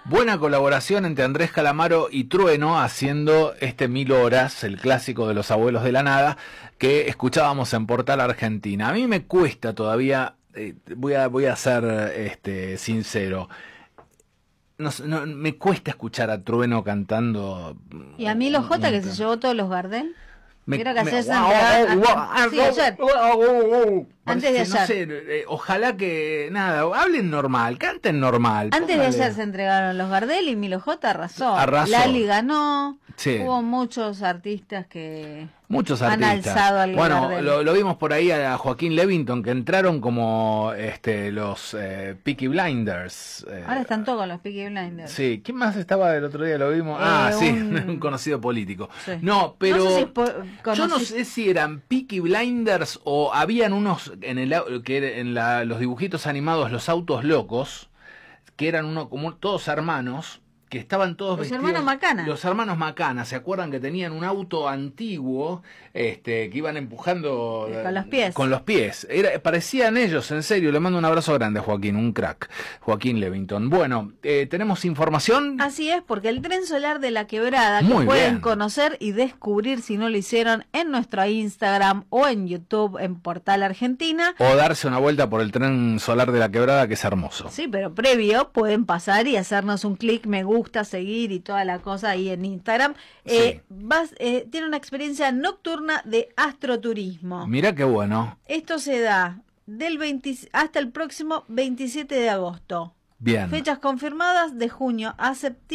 Buena colaboración entre Andrés Calamaro y Trueno haciendo este 1000 horas, el clásico de los abuelos de la nada, que escuchábamos en Portal Argentina. A mí me cuesta todavía, voy a ser sincero, me cuesta escuchar a Trueno cantando. Y a mí los J que se llevó todos los Gardel. Mira que ayer antes de ayer. No sé, ojalá que, hablen normal, canten normal. Antes de ayer se entregaron los Gardel y Milo J arrasó. Lali ganó. Sí. Hubo muchos artistas que han alzado al Gardel. Lo vimos por ahí a Joaquín Levington, que entraron como los Peaky Blinders. Ahora están todos con los Peaky Blinders. Sí, ¿quién más estaba el otro día? Lo vimos. Un conocido político. Sí. No, pero no sé yo no sé si eran Peaky Blinders o habían unos los dibujitos animados, los autos locos, que eran como todos hermanos, que estaban todos los vestidos. Hermanos Macana. Los hermanos Macana, ¿se acuerdan que tenían un auto antiguo que iban empujando con los pies? Con los pies. Parecían ellos, en serio. Le mando un abrazo grande a Joaquín, un crack. Joaquín Levington. Bueno, ¿tenemos información? Así es, porque el tren solar de la Quebrada, que pueden conocer y descubrir si no lo hicieron en nuestro Instagram o en YouTube, en Portal Argentina. O darse una vuelta por el tren solar de la Quebrada, que es hermoso. Sí, pero previo pueden pasar y hacernos un clic, me gusta, seguir y toda la cosa ahí en Instagram. Sí. Tiene una experiencia nocturna de astroturismo. Mira qué bueno. Esto se da del 20 hasta el próximo 27 de agosto. Bien. Fechas confirmadas de junio a septiembre.